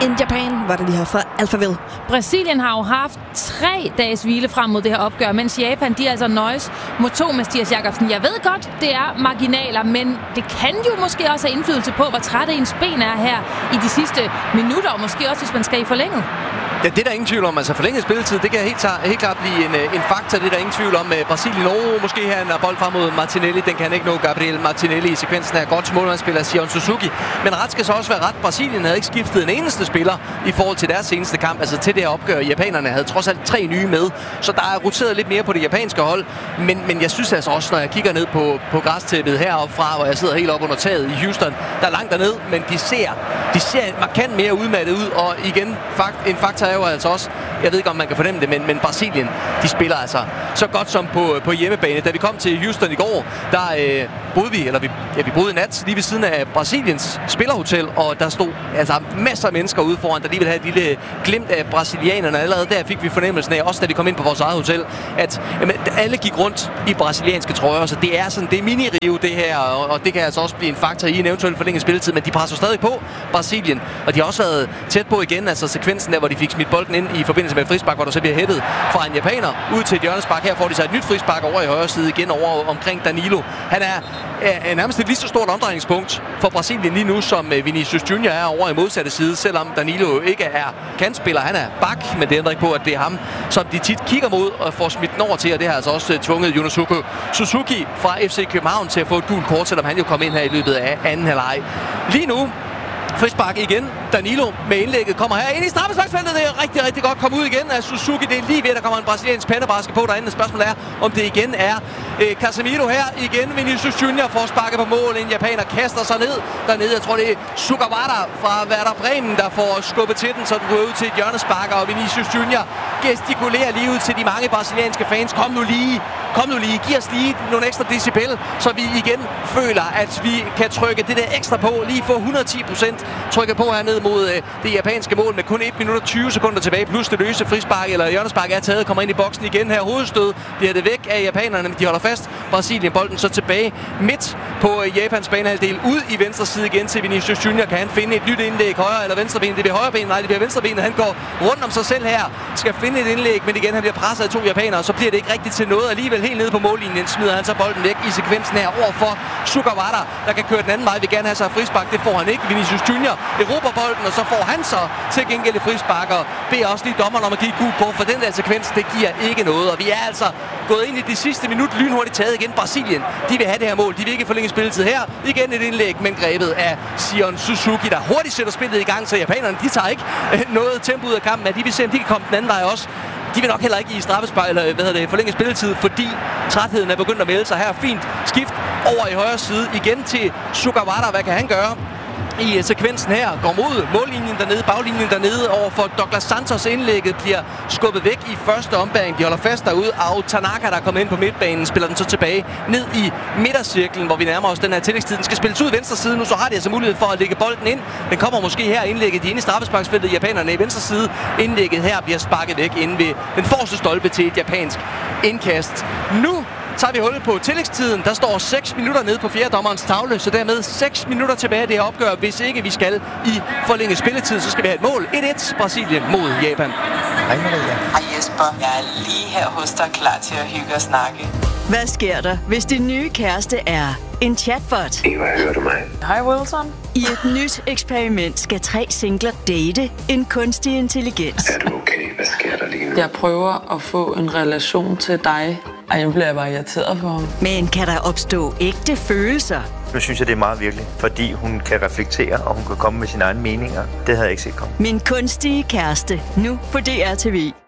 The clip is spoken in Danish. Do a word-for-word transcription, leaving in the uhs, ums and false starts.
In Japan var det lige her fra Alphaville. Brasilien har jo haft tre dages hvile frem mod det her opgør, mens Japan, de altså nøjes mod to, Mathias Jakobsen. Jeg ved godt, det er marginaler, men det kan jo måske også have indflydelse på, hvor træt ens ben er her i de sidste minutter, og måske også, hvis man skal i forlænget. Ja, det er der ingen tvivl om. Altså forlænget spilletid, det kan helt, helt klart blive en, en faktor. Det er der ingen tvivl om. Brasilien, oh, måske her en bold frem mod Martinelli. Den kan han ikke nå. Gabriel Martinelli i sekvensen her. Godt målmandsspiller Sion Suzuki. Men ret skal så også være ret. Brasilien havde ikke skiftet en eneste spiller i forhold til deres seneste kamp. Altså til det her opgør. Japanerne havde trods alt tre nye med. Så der er roteret lidt mere på det japanske hold. Men, men jeg synes altså også, når jeg kigger ned på, på græstæppet heroppe fra, hvor jeg sidder helt op under taget i Houston, der er langt derned, men de ser, de ser markant mere udmattet ud. Og igen, fakt, en faktor er jo altså også, jeg ved ikke om man kan fornemme det, men, men Brasilien, de spiller altså så godt som på, på hjemmebane. Da vi kom til Houston i går, der øh, boede vi, eller vi, ja, vi boede i nat lige ved siden af Brasiliens spillerhotel, og der stod altså masser af mennesker ude foran, der lige ville have et lille glimt af brasilianerne. Allerede der fik vi fornemmelsen af, også da vi kom ind på vores eget hotel, at jamen, alle gik rundt i brasilianske trøjer, så det er sådan, det er mini-Rio det her, og, og det kan altså også blive en faktor i en eventuel forlænget spilletid, men de presser stadig på Brasilien, og de har også været tæt på igen, altså sekvensen der, hvor de fik smidt bolden ind i forbindelse med et frispark, hvor der så bliver hættet fra en japaner ud til et hjørnespark. Her får de så et nyt frispark over i højre side igen over omkring Danilo. Han er, er nærmest et lige så stort omdrejningspunkt for Brasilien lige nu, som Vinicius Junior er over i modsatte side, selvom Danilo ikke er kantspiller. Han er bak, men det ændrer ikke på, at det er ham, som de tit kigger mod og får smidt den over til, og det har altså også tvunget Yunosuke Suzuki fra F C København til at få et gult kort, selvom han jo kom ind her i løbet af anden halvleg. Lige nu frispark igen. Danilo med indlægget kommer her ind i straffesparksfeltet. Det er rigtig, rigtig godt kommet ud igen af Suzuki. Det er lige ved, at der kommer en brasiliansk pandebraske på derinde. Spørgsmålet er, om det igen er øh, Casemiro her. Igen Vinicius Junior får sparket på mål. En japaner kaster sig ned dernede. Jeg tror, det er Sugawara fra Werder Bremen, der får skubbet til den, så den går ud til et hjørnesparker. Og Vinicius Junior gestikulerer lige ud til de mange brasilianske fans. Kom nu lige. Kom nu lige. Giv os lige nogle ekstra decibel, så vi igen føler, at vi kan trykke det der ekstra på. Lige få hundrede og ti procent trykke på hernede mod øh, det japanske mål med kun et minut og tyve sekunder tilbage. Plus det løse frispark eller hjørnespark er taget. Kommer ind i boksen igen her. Hovedstød. Det er det væk af japanerne, men de holder fast. Brasilien bolden så tilbage midt på øh, Japans banehalvdel. Ud i venstre side igen til Vinicius Junior. Kan han finde et nyt indlæg? Højre eller venstre ben? Det bliver højre ben. Nej, det bliver venstre ben. Han går rundt om sig selv her. Skal finde et indlæg, men igen han bliver presset af to japanere. Så bliver det ikke rigtigt til noget. Alligevel helt nede på mållinjen smider han så bolden væk i sekvensen her over for Sugawara, der kan køre den anden vej. Vi gerne have sig frispark. Det får han ikke. Vinicius Junior erobrer bolden, og så får han så til gengæld et frispark, og beder også lige dommeren om at give gul kort, for den der sekvens, det giver ikke noget. Og vi er altså gået ind i det sidste minut lynhurtigt taget igen. Brasilien, de vil have det her mål. De vil ikke forlænge spilletid her. Igen et indlæg, men grebet af Sion Suzuki, der hurtigt sætter spillet i gang, så japanerne, de tager ikke noget tempo ud af kampen, at de vil se, om de kan komme den anden vej også. De vil nok heller ikke i straffespark, eller hvad hedder det, forlænge spilletid, fordi trætheden er begyndt at melde sig her. Fint skift over i højre side igen til Sugawara. Hvad kan han gøre i sekvensen her? Går mod mållinjen dernede, baglinjen dernede over for Douglas Santos. Indlægget bliver skubbet væk i første ombæring. De holder fast derude. Og Tanaka, der kommer ind på midtbanen, spiller den så tilbage ned i midtercirklen, hvor vi nærmer os den her tillægstid. Den skal spilles ud i venstre side. Nu så har de altså mulighed for at lægge bolden ind. Den kommer måske her indlægget. De er inde i straffesparksfeltet. Japanerne i venstre side. Indlægget her bliver sparket væk inde ved den forreste stolpe til et japansk indkast. Nu tager vi hul på tillægstiden. Der står seks minutter nede på fjerdommerens tavle, så dermed seks minutter tilbage det her opgør. Hvis ikke vi skal i forlænget spilletid, så skal vi have et mål. et et Brasilien mod Japan. Hej Maria. Hej Jesper. Jeg er lige her hos dig, klar til at hygge og snakke. Hvad sker der, hvis din nye kæreste er en chatbot? Eva, hører du mig? Hej Wilson. I et nyt eksperiment skal tre singler date en kunstig intelligens. Er du okay? Hvad sker der lige nu? Jeg prøver at få en relation til dig. Ej, nu bliver jeg bare irriteret på ham. Men kan der opstå ægte følelser? Nu synes jeg, det er meget virkelig, fordi hun kan reflektere, og hun kan komme med sine egne meninger. Det havde jeg ikke set komme. Min kunstige kæreste, nu på D R T V.